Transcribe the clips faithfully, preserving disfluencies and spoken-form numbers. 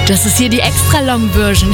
Das ist hier die extra long Version.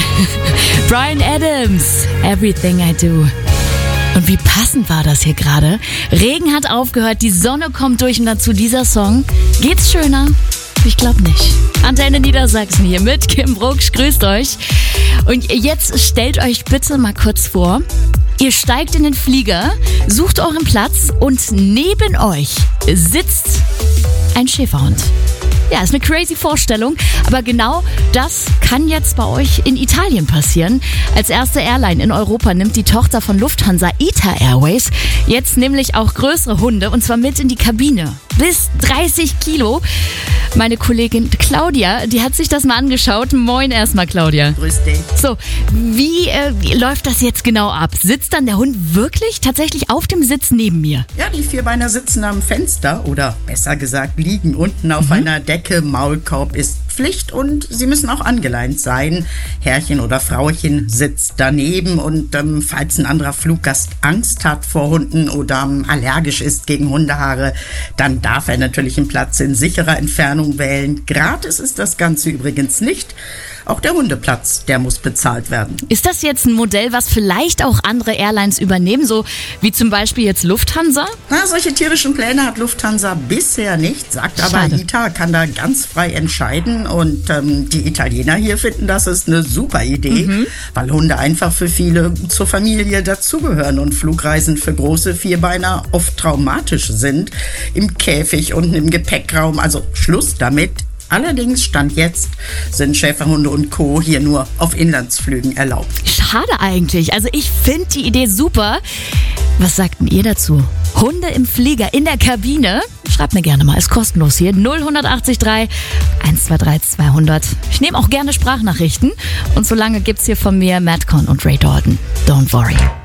Bryan Adams, Everything I Do. Und wie passend war das hier gerade? Regen hat aufgehört, die Sonne kommt durch und dazu dieser Song. Geht's schöner? Ich glaube nicht. Antenne Niedersachsen hier mit Kim Brugsch, grüßt euch. Und jetzt stellt euch bitte mal kurz vor, ihr steigt in den Flieger, sucht euren Platz und neben euch sitzt ein Schäferhund. Ja, ist eine crazy Vorstellung, aber genau das kann jetzt bei euch in Italien passieren. Als erste Airline in Europa nimmt die Tochter von Lufthansa I T A Airways jetzt nämlich auch größere Hunde und zwar mit in die Kabine. Bis dreißig Kilo. Meine Kollegin Claudia, die hat sich das mal angeschaut. Moin erstmal, Claudia. Grüß dich. So, wie, äh, wie läuft das jetzt genau ab? Sitzt dann der Hund wirklich tatsächlich auf dem Sitz neben mir? Ja, die Vierbeiner sitzen am Fenster oder besser gesagt liegen unten auf mhm. einer Decke. Maulkorb ist Pflicht und sie müssen auch angeleint sein. Herrchen oder Frauchen sitzt daneben und ähm, falls ein anderer Fluggast Angst hat vor Hunden oder ähm, allergisch ist gegen Hundehaare, dann darf er natürlich einen Platz in sicherer Entfernung wählen. Gratis ist das Ganze übrigens nicht. Auch der Hundeplatz, der muss bezahlt werden. Ist das jetzt ein Modell, was vielleicht auch andere Airlines übernehmen, so wie zum Beispiel jetzt Lufthansa? Na, solche tierischen Pläne hat Lufthansa bisher nicht, sagt aber Schade. I T A kann da ganz frei entscheiden und ähm, die Italiener hier finden, das ist eine super Idee, mhm. weil Hunde einfach für viele zur Familie dazugehören und Flugreisen für große Vierbeiner oft traumatisch sind. Im Käfig und im Gepäckraum, also Schluss damit. Allerdings, Stand jetzt, sind Schäferhunde und Co. hier nur auf Inlandsflügen erlaubt. Schade eigentlich. Also ich finde die Idee super. Was sagt denn ihr dazu? Hunde im Flieger, in der Kabine? Schreibt mir gerne mal, ist kostenlos hier. null acht drei eins zwei drei zweihundert. Ich nehme auch gerne Sprachnachrichten. Und solange gibt's hier von mir Madcon und Ray Dalton. Don't worry.